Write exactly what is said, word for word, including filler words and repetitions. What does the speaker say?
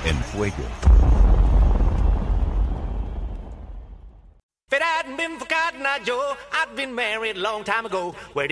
en Fuego. If it hadn't been for Cotton Eye Joe, I'd been married a long time ago. Where